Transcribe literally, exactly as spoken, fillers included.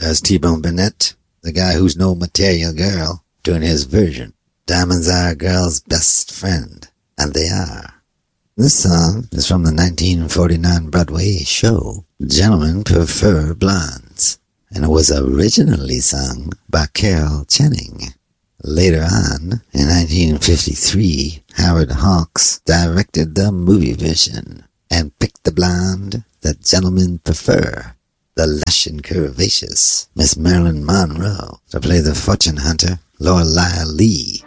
as T-Bone Burnett, the guy who's no material girl, doing his version. Diamonds are a girl's best friend, and they are. This song is from the nineteen forty-nine Broadway show, Gentlemen Prefer Blondes, and it was originally sung by Carol Channing. Later on, in nineteen fifty-three, Howard Hawks directed the movie version and picked the blonde that gentlemen prefer, the lush and curvaceous Miss Marilyn Monroe, to play the fortune hunter Lorelei Lee.